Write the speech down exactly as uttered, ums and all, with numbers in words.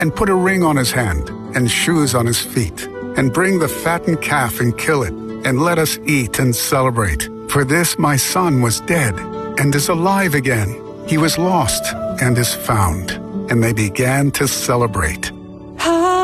and put a ring on his hand and shoes on his feet, and bring the fattened calf and kill it, and let us eat and celebrate. For this my son was dead and is alive again. He was lost and is found. And they began to celebrate.